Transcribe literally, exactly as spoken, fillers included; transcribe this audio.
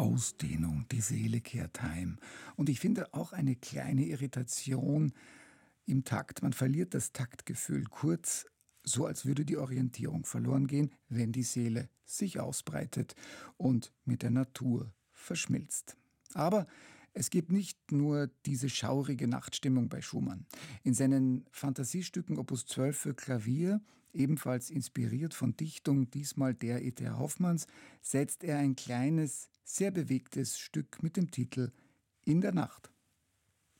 Ausdehnung, die Seele kehrt heim. Und ich finde auch eine kleine Irritation im Takt. Man verliert das Taktgefühl kurz, so als würde die Orientierung verloren gehen, wenn die Seele sich ausbreitet und mit der Natur verschmilzt. Aber es gibt nicht nur diese schaurige Nachtstimmung bei Schumann. In seinen Fantasiestücken Opus zwölf für Klavier, ebenfalls inspiriert von Dichtung, diesmal der E T H Hoffmanns, setzt er ein kleines, sehr bewegtes Stück mit dem Titel »In der Nacht«.